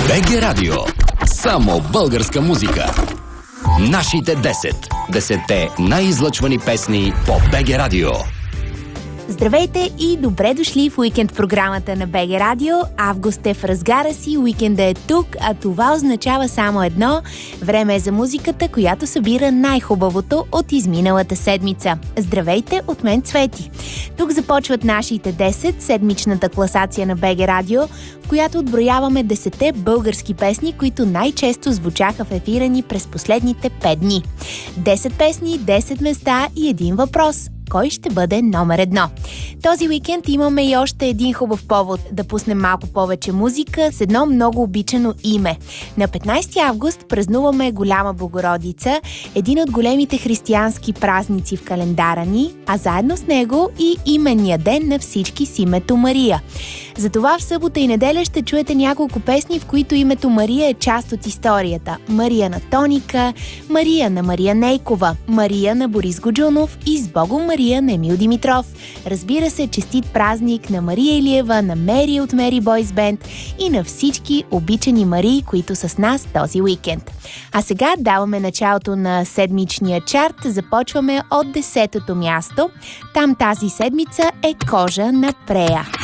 БГ Радио. Само българска музика. Нашите 10 най-излъчвани песни по БГ Радио. Здравейте и добре дошли в уикенд програмата на БГ Радио. Август е в разгара си, уикенда е тук, а това означава само едно. Време е за музиката, която събира най-хубавото от изминалата седмица. Здравейте, от мен Цвети. Тук започват нашите 10, седмичната класация на БГ Радио, в която отброяваме 10 български песни, които най-често звучаха в ефира ни през последните 5 дни. 10 песни, 10 места и един въпрос. Кой ще бъде номер 1? Този уикенд имаме и още един хубав повод да пуснем малко повече музика с едно много обичано име. На 15 август празнуваме Голяма Богородица, един от големите християнски празници в календара ни, а заедно с него и именния ден на всички с името Мария. Затова в събота и неделя ще чуете няколко песни, в които името Мария е част от историята. Мария на Тоника, Мария на Мария Нейкова, Мария на Борис Годжунов и с Богом Мария на Емил Димитров. Разбира се, честит празник на Мария Илиева, на Мери от Мери Бойс Бенд и на всички обичани Марии, които са с нас този уикенд. А сега даваме началото на седмичния чарт. Започваме от 10-то място. Там тази седмица е Кожа на Прея.